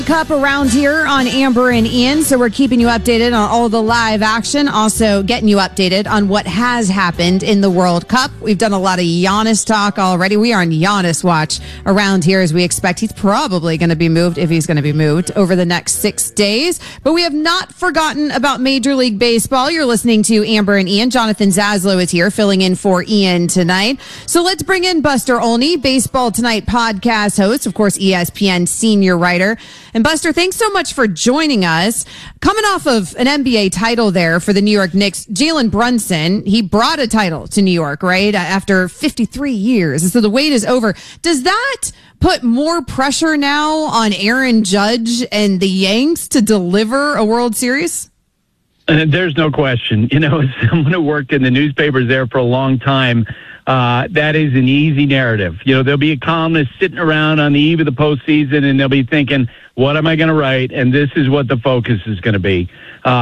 Cup around here on Amber and Ian, so we're keeping you updated on all the live action, also getting you updated on what has happened in the World Cup. We've done a lot of Giannis talk already. We are on Giannis watch around here as we expect he's probably going to be moved, if he's going to be moved, over the next 6 days. But we have not forgotten about Major League Baseball. You're listening to Amber and Ian. Jonathan Zaslow is here filling in for Ian tonight. So let's bring in Buster Olney, Baseball Tonight podcast host, of course, ESPN senior writer. And Buster, thanks so much for joining us. Coming off of an NBA title there for the New York Knicks, Jalen Brunson, he brought a title to New York, right? After 53 years. So the wait is over. Does that put more pressure now on Aaron Judge and the Yanks to deliver a World Series? There's no question. You know, as someone who worked in the newspapers there for a long time, that is an easy narrative. You know, there'll be a columnist sitting around on the eve of the postseason, and they'll be thinking, what am I going to write? And this is what the focus is going to be.